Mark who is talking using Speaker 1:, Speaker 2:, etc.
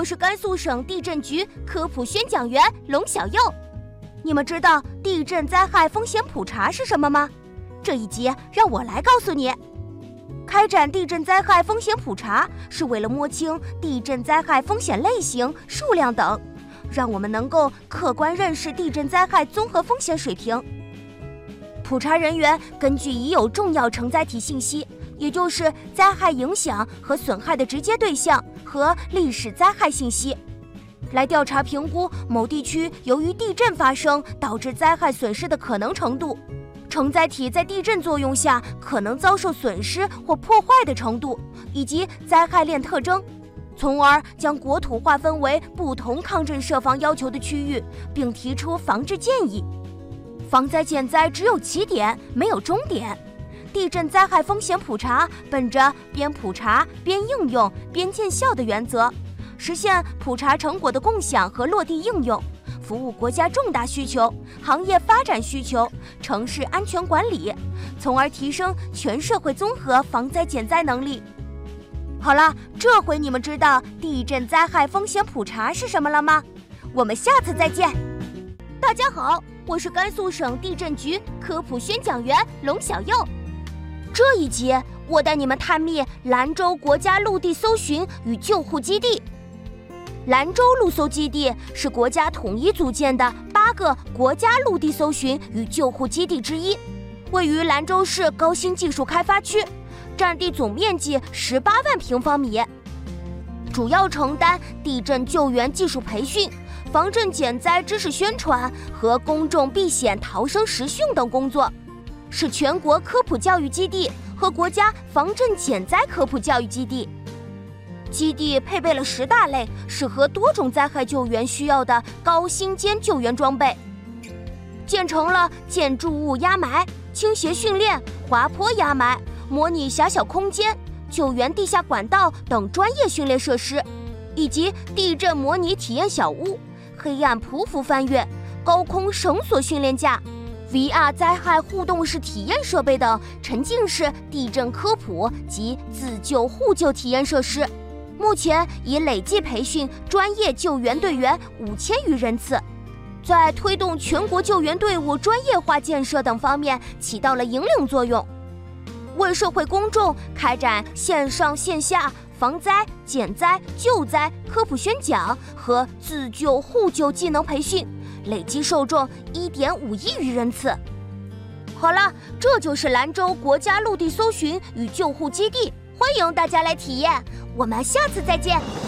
Speaker 1: 是甘肃省地震局科普宣讲员龙小佑。你们知道地震灾害风险普查是什么吗？这一集让我来告诉你。开展地震灾害风险普查是为了摸清地震灾害风险类型、数量等，让我们能够客观认识地震灾害综合风险水平。普查人员根据已有重要承载体信息，也就是灾害影响和损害的直接对象和历史灾害信息，来调查评估某地区由于地震发生导致灾害损失的可能程度，承载体在地震作用下可能遭受损失或破坏的程度，以及灾害链特征，从而将国土划分为不同抗震设防要求的区域，并提出防治建议。防灾减灾只有起点，没有终点。地震灾害风险普查本着边普查边应用边见效的原则，实现普查成果的共享和落地应用，服务国家重大需求、行业发展需求、城市安全管理，从而提升全社会综合防灾减灾能力。好了，这回你们知道地震灾害风险普查是什么了吗？我们下次再见。大家好，我是甘肃省地震局科普宣讲员龙小佑。这一集我带你们探秘兰州国家陆地搜寻与救护基地。兰州陆搜基地是国家统一组建的8个国家陆地搜寻与救护基地之一，位于兰州市高新技术开发区，占地总面积18万平方米，主要承担地震救援技术培训、防震减灾知识宣传和公众避险逃生实训等工作，是全国科普教育基地和国家防震减灾科普教育基地。基地配备了10大类适合多种灾害救援需要的高精尖救援装备，建成了建筑物压埋、倾斜训练、滑坡压埋、模拟狭小空间、救援地下管道等专业训练设施，以及地震模拟体验小屋、黑暗匍匐翻越、高空绳索训练架、VR 灾害互动式体验设备等沉浸式地震科普及自救互救体验设施。目前已累计培训专业救援队员5000余人次，在推动全国救援队伍专业化建设等方面起到了引领作用，为社会公众开展线上线下防灾、减灾、救灾科普宣讲和自救互救技能培训，累计受众1.5亿余人次。好了，这就是兰州国家陆地搜寻与救护基地，欢迎大家来体验，我们下次再见。